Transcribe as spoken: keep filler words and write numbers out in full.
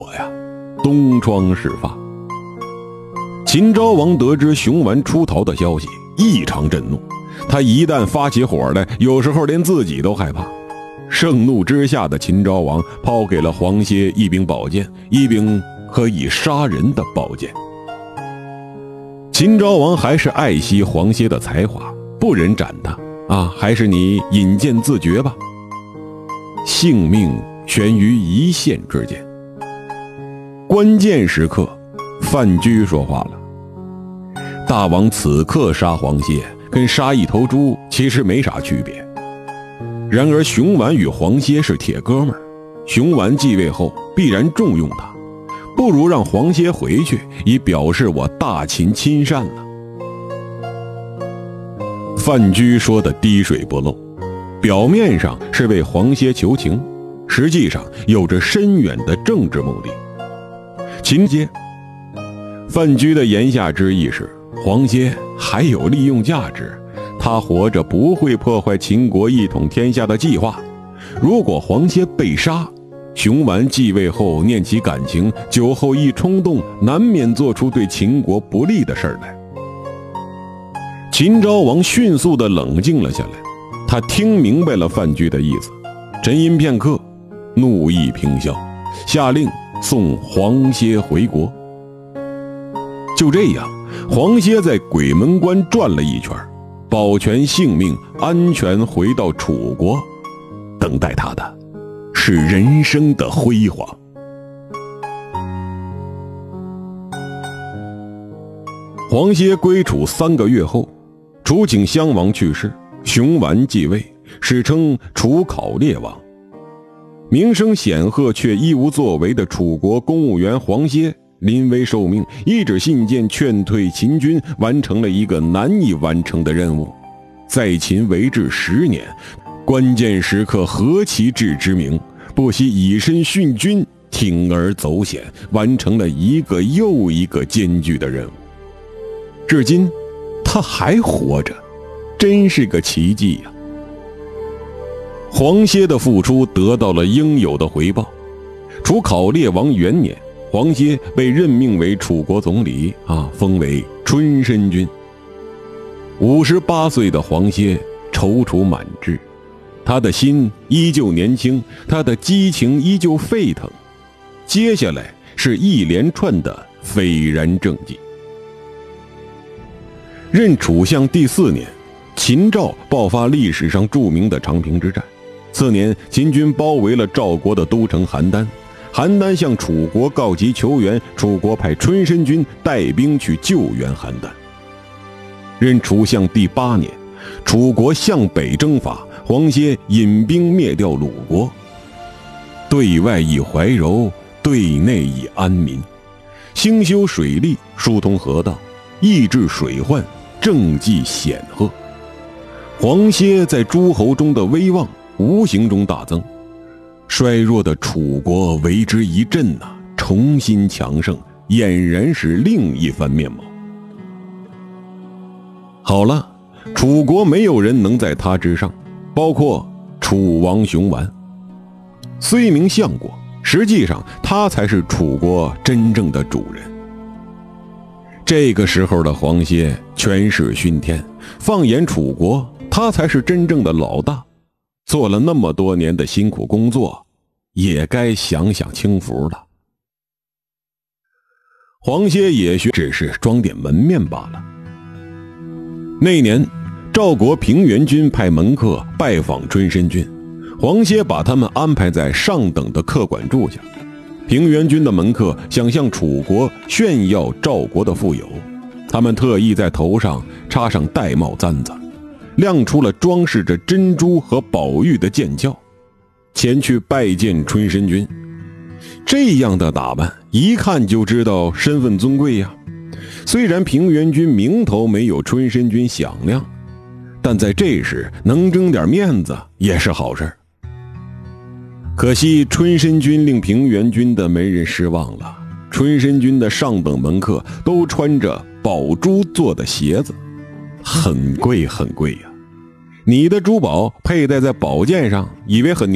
我呀，东窗事发。秦昭王得知熊完出逃的消息，异常震怒。他一旦发起火来，有时候连自己都害怕。盛怒之下的秦昭王抛给了黄歇一柄宝剑，一柄可以杀人的宝剑。秦昭王还是爱惜黄歇的才华，不忍斩他啊，还是你引剑自绝吧。性命悬于一线之间。关键时刻，范雎说话了。大王此刻杀黄歇，跟杀一头猪其实没啥区别。然而熊完与黄歇是铁哥们儿，熊完继位后必然重用他，不如让黄歇回去，以表示我大秦亲善了。范雎说的滴水不漏，表面上是为黄歇求情，实际上有着深远的政治目的。秦阶，范雎的言下之意是，黄歇还有利用价值，他活着不会破坏秦国一统天下的计划。如果黄歇被杀，熊完继位后念起感情，酒后一冲动，难免做出对秦国不利的事儿来。秦昭王迅速地冷静了下来，他听明白了范雎的意思，沉吟片刻，怒意平消，下令送黄歇回国。就这样，黄歇在鬼门关转了一圈，保全性命，安全回到楚国，等待他的是人生的辉煌。黄歇归楚三个月后，楚顷襄王去世，熊完继位，史称楚考烈王。名声显赫却一无作为的楚国公务员黄歇临危受命，一纸信件劝退秦军，完成了一个难以完成的任务。在秦为治十年，关键时刻何其志之名，不惜以身殉君，铤而走险，完成了一个又一个艰巨的任务。至今他还活着，真是个奇迹呀！黄歇的付出得到了应有的回报。楚考烈王元年，黄歇被任命为楚国总理啊，封为春申君。五十八岁的黄歇踌躇满志，他的心依旧年轻，他的激情依旧沸腾。接下来是一连串的斐然政绩。任楚相第四年，秦赵爆发历史上著名的长平之战。次年，秦军包围了赵国的都城邯郸，邯郸向楚国告急求援，楚国派春申君带兵去救援邯郸。任楚相第八年，楚国向北征伐，黄歇引兵灭掉鲁国。对外以怀柔，对内以安民，兴修水利，疏通河道，抑制水患，政绩显赫。黄歇在诸侯中的威望无形中大增，衰弱的楚国为之一振呐、啊，重新强盛，俨然是另一番面貌。好了，楚国没有人能在他之上，包括楚王熊完。虽名相国，实际上他才是楚国真正的主人。这个时候的黄歇权势熏天，放眼楚国，他才是真正的老大。做了那么多年的辛苦工作，也该享享清福了。黄歇也许只是装点门面罢了。那年，赵国平原君派门客拜访春申君，黄歇把他们安排在上等的客馆住下。平原君的门客想向楚国炫耀赵国的富有，他们特意在头上插上玳瑁簪子，亮出了装饰着珍珠和宝玉的剑鞘，前去拜见春申君。这样的打扮一看就知道身份尊贵呀。虽然平原君名头没有春申君响亮，但在这时能争点面子也是好事。可惜春申君令平原君的没人失望了，春申君的上等门客都穿着宝珠做的鞋子，很贵很贵呀、啊！你的珠宝佩戴在宝剑上，以为很